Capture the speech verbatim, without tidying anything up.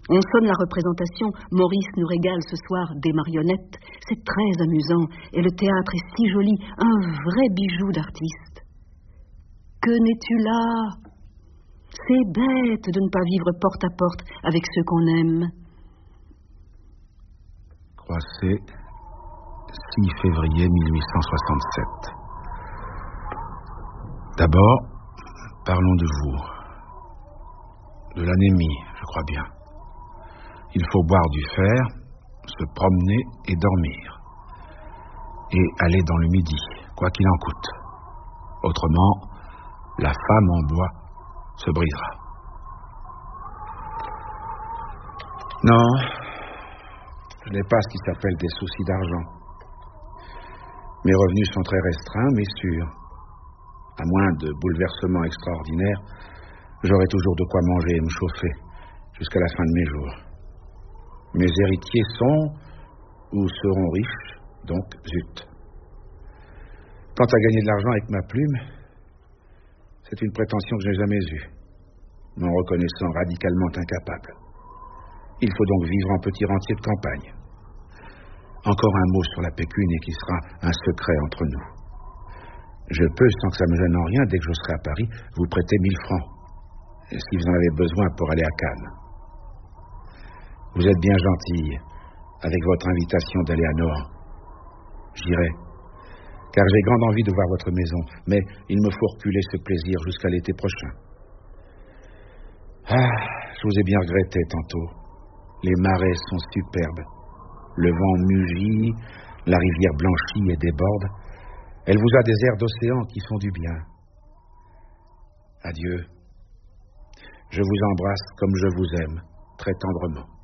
On sonne la représentation, Maurice nous régale ce soir des marionnettes. C'est très amusant et le théâtre est si joli, un vrai bijou d'artiste. Que n'es-tu là? C'est bête de ne pas vivre porte à porte avec ceux qu'on aime. Croisset, six février mille huit cent soixante-sept. D'abord, parlons de vous. De l'anémie, je crois bien. Il faut boire du fer, se promener et dormir. Et aller dans le midi, quoi qu'il en coûte. Autrement, la femme en bois se brisera. Non, je n'ai pas ce qui s'appelle des soucis d'argent. Mes revenus sont très restreints, mais sûrs. À moins de bouleversements extraordinaires, j'aurai toujours de quoi manger et me chauffer jusqu'à la fin de mes jours. Mes héritiers sont ou seront riches, donc zut. Quant à gagner de l'argent avec ma plume, c'est une prétention que je n'ai jamais eue, m'en reconnaissant radicalement incapable. Il faut donc vivre en petit rentier de campagne. Encore un mot sur la pécune et qui sera un secret entre nous. Je peux, sans que ça me gêne en rien, dès que je serai à Paris, vous prêter mille francs, si vous en avez besoin pour aller à Cannes. Vous êtes bien gentille avec votre invitation d'aller à Nohant. J'irai, car j'ai grande envie de voir votre maison, mais il me faut reculer ce plaisir jusqu'à l'été prochain. Ah, je vous ai bien regretté tantôt. Les marais sont superbes. Le vent mugit, la rivière blanchit et déborde. Elle vous a des airs d'océan qui font du bien. Adieu. Je vous embrasse comme je vous aime, très tendrement.